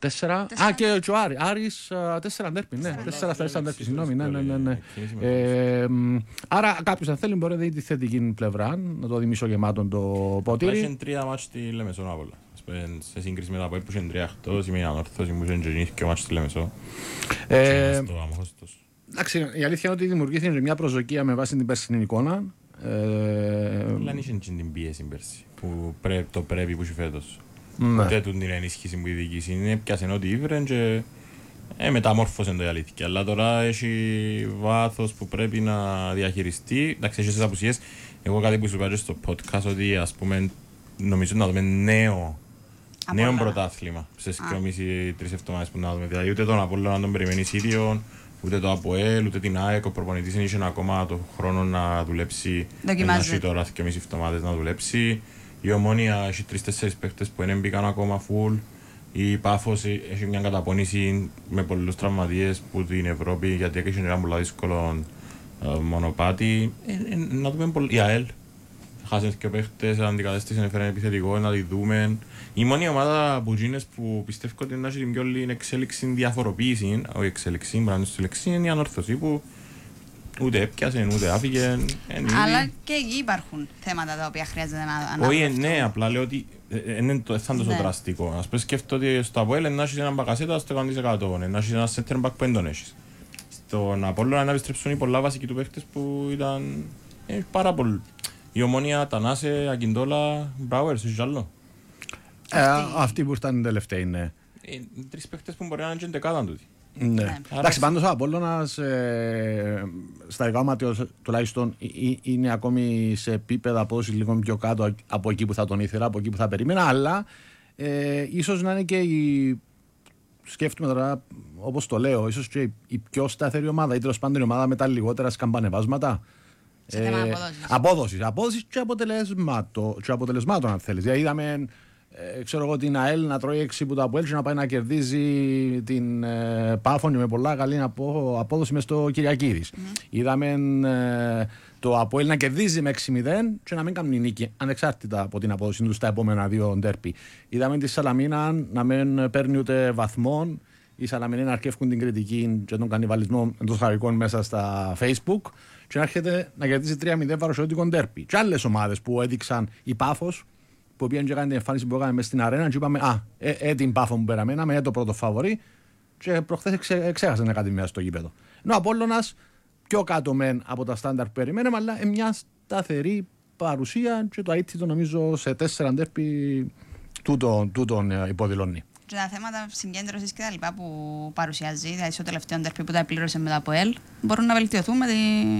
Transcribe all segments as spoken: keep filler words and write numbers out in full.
Τέσσερα. Α, και ο Άρη. Άρης τέσσερα ντέρπι. Ναι, τέσσερα στα τέσσερα ντέρπι. Συγγνώμη. Ναι, ναι, ναι, ναι. Ε, άρα κάποιος αν θέλει μπορεί να δει τη θετική πλευρά, να το δει μισογεμάτον το ποτήρι. Έχει τρία μάτς στη Λεμεσό απ' όλα. Σε σύγκριση με τα που είχε τρία εκτός ή με ανόρθωση που είχε γεννήθηκε ο μάτς στη Λεμεσό. Εντάξει, η αλήθεια είναι ότι δημιουργήθηκε μια προσδοκία με βάση την περσινή εικόνα. Αλλά είχε την πίεση πέρσι, που το πρέπει που είχε φέτος. Ούτε την ενίσχυση που η διοίκηση είναι, πιάσε ό,τι ήβρεν και ε, μεταμόρφωσε το η αλήθεια. Αλλά τώρα έχει βάθος που πρέπει να διαχειριστεί. Εντάξει, έχει τις απουσίες. Εγώ κάτι που σου είπα στο podcast ότι ας πούμε νομίζω να δούμε νέο, νέο πρωτάθλημα σε δυόμισι τρεις εβδομάδες που να δούμε. Δηλαδή ούτε τον Απόλλωνα να τον περιμένεις ίδιο, ούτε το ΑΠΟΕΛ, ούτε την ΑΕΚ. Ο προπονητής είχε ακόμα το χρόνο να δουλέψει. Δοκιμάζει. Τώρα δυόμισι εβδομάδες να δουλέψει. Η Ομόνια έχει τρεις-τέσσερις παίχτες που δεν μπήκαν ακόμα full. Η Πάφος έχει μια καταπονήση με πολλούς τραυματίες που την Ευρώπη, γιατί έχει ένα πολύ δύσκολο ε, μονοπάτι. Ε, ε, να δούμε πολύ. Η ΑΕΛ χάσανε και παίχτες, αντικατέστησε, έφερε επιθετικό, να τη δούμε. Η μόνη ομάδα που γίνες που πιστεύω ότι να έχει την πιο όλη εξέλιξη διαφοροποίηση, όχι εξέλιξη, μπράβο στη λέξη, είναι η ανόρθωση που ούτε έπιασε, ούτε άφηγε. Αλλά και εκεί υπάρχουν θέματα τα οποία χρειάζεται να αναφέρουν. Όχι, ναι, απλά λέω ότι δεν θα είναι τόσο δραστικό. Ας πούμε σκέφτομαι ότι στο Αποέλ να έχεις έναν Μπακασέτα στο εκατό τοις εκατό, να έχεις έναν center back που δεν τον έχεις. Στον Απόλλωνα να επιστρέψουν οι πολλά βασικοί του παίχτες που ήταν πάρα πολύ. Η Ομόνια, Τανάσε, Ακιντόλα, Μπράουερς, είσαι άλλο. Αυτοί που ήταν οι τελευταίοι, ναι. Τρεις παίχτες που μπορεί να είναι και εντεκάταν τούτοι. Ναι. Εντάξει, πάντως ο Απόλλωνας ε, στα δικά μου τουλάχιστον είναι ακόμη σε επίπεδα απόδοση λίγο πιο κάτω από εκεί που θα τον ήθελα, από εκεί που θα περίμενα, αλλά ε, ίσως να είναι και η, σκέφτομαι τώρα όπως το λέω, ίσως και η πιο σταθερή ομάδα ή τέλος πάντων η ομάδα με τα λιγότερα σκαμπανεβάσματα. Σε θέμα ε, απόδοσης. Απόδοσης, απόδοσης και αποτελεσμάτων, και αποτελεσμάτων αν θέλεις. Δηλαδή είδαμε Ε, ξέρω εγώ την ΑΕΛ να τρώει έξι που το ΑΠΟΕΛ και να πάει να κερδίζει την ε, Πάφωνη με πολλά καλή απο, απόδοση μες στο Κυριακίδης. Mm-hmm. Είδαμε ε, το ΑΠΟΕΛ να κερδίζει με έξι μηδέν και να μην κάνει νίκη ανεξάρτητα από την απόδοση του στα επόμενα δύο ντέρπι. Είδαμε τη Σαλαμίνα να μην παίρνει ούτε βαθμών. Οι Σαλαμινοί να αρκεύουν την κριτική και τον κανιβαλισμό εντός χαρικών μέσα στα Facebook και να έρχεται να κερδίσει τρία μηδέν βαροσιώτικο ντέρπι. Και άλλες ομάδες που έδειξαν η Πάφος, που πήγαν και έκανε την εμφάνιση που έκαμε μες στην αρένα και είπαμε «Α, ε, ε, την Πάφο που περαμέναμε, ε, το πρώτο φαβορί» και προχθές εξέ, εξέχασε να κάνει μια στο γήπεδο. Ενώ ο Απόλλωνας πιο κάτω μεν από τα στάνταρ που περιμέναμε, αλλά ε, μια σταθερή παρουσία και το αίτητο νομίζω σε τέσσερα ντέρπι τούτον, τούτον ε, υποδηλώνει. Και τα θέματα συγκέντρωσης και τα λοιπά που παρουσιάζει, δηλαδή στο τελευταίο ντέρπι που τα επλήρωσε με το ΑΠΟΕΛ, μπορούν να βελτιωθούν με, τη,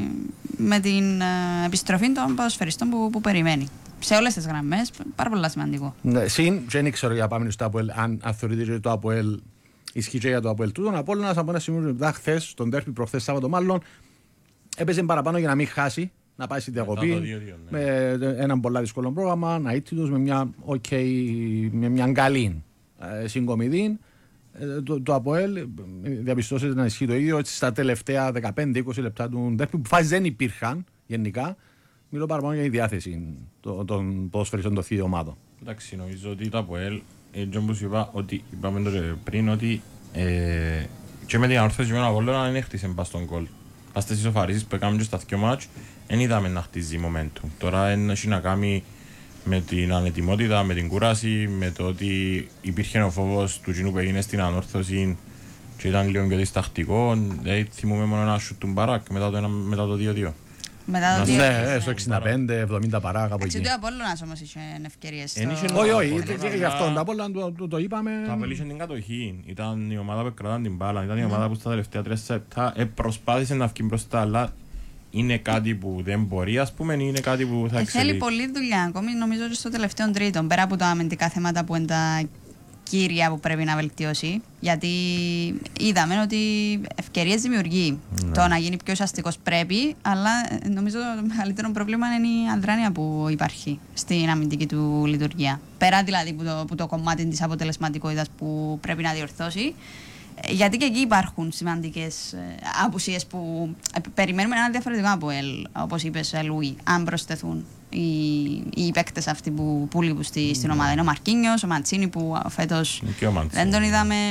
με την ε, επιστροφή των ποδοσφαιριστών που, που περιμένει. Σε όλες τις γραμμές, πάρα πολύ σημαντικό. Ναι, συν, δεν ξέρω για πάμε στο ΑΠΟΕΛ, αν, αν θεωρείτε ότι το ΑΠΟΕΛ ισχύει και για το ΑΠΟΕΛ τούτον. Απόλλωνας από ένα σημείο μετά, χθες, στον τέρπι προχθές Σάββατο μάλλον, έπαιζε παραπάνω για να μην χάσει, να πάει στην διακοπή. Ναι. Με έναν πολύ δύσκολο πρόγραμμα, να ήττιτος, με μια, okay, με μια καλή ε, συγκομιδή. Ε, το, το ΑΠΟΕΛ διαπιστώσετε να ισχύει το ίδιο έτσι, στα τελευταία δεκαπέντε είκοσι λεπτά του τέρπι, που φάσεις δεν υπήρχαν γενικά. Μιλώ παραπάνω για τη διάθεση των ποδοσφαιριστών των δύο ομάδων. Εντάξει, νομίζω ότι το ΑΠΟΕΛ, έτσι όπως είπα, ότι είπαμε τότε πριν, ότι ε, και με την ανόρθωση με τον Απόλλωνα δεν έχτισε μπας στον κόλ. Ας τις ισοφαρίσεις που έκαναμε και στα δύο μάτς, δεν είδαμε να χτίζει momentum. Τώρα έχει να κάνει με την ανετοιμότητα, με την κούραση, με το ότι υπήρχε ο φόβος του κοινού που έγινε στην ανόρθωση και ήταν λίγο πιο διστακτικό. Δηλαδή θυμούμε μόνο ένα σουτ του Μπαράκ μετά το, μετά το δύο δύο. Μετά το ναι, στο εξήντα πέντε εβδομήντα παρά κάπου εκεί. Έτσι ο Απόλλωνας όμως είχε ευκαιρίες. Όχι, όχι, γι' αυτό το Απόλλωνα το είπαμε. Το Απόλλωνα είχε την κατοχή, ήταν η ομάδα που κρατάνε την μπάλα, ήταν η ομάδα που στα τελευταία τρία λεπτά προσπάθησε να βγει μπροστά, αλλά είναι κάτι που δεν μπορεί, ας πούμε, είναι κάτι που θα εξελίξει. Θέλει πολλή δουλειά, ακόμη νομίζω ότι στο τελευταίο τρίτο, πέρα από τα αμυντικά θέματα που είναι τα κύρια που πρέπει να βελτιώσει, γιατί είδαμε ότι ευκαιρίες δημιουργεί. Ναι. Το να γίνει πιο ουσιαστικός πρέπει, αλλά νομίζω το μεγαλύτερο πρόβλημα είναι η αδράνεια που υπάρχει στην αμυντική του λειτουργία. Πέρα δηλαδή που το, που το κομμάτι της αποτελεσματικότητας που πρέπει να διορθώσει, γιατί και εκεί υπάρχουν σημαντικές απουσίες που περιμένουμε ένα διαφορετικό από ελ, όπως είπες Λουί, αν προσθεθούν οι, οι παίκτες αυτοί που, που λείπουν στη, στην ομάδα. Είναι ο Μαρκίνιος, ο Μαντσίνη που φέτος δεν τον είδαμε.